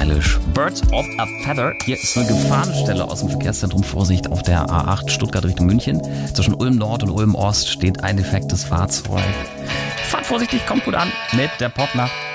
stylisch. Birds of a Feather. Hier ist eine Gefahrenstelle aus dem Verkehrszentrum. Vorsicht auf der A8 Stuttgart Richtung München. Zwischen Ulm Nord und Ulm Ost steht ein defektes Fahrzeug. Fahrt vorsichtig, kommt gut an mit der Popnacht.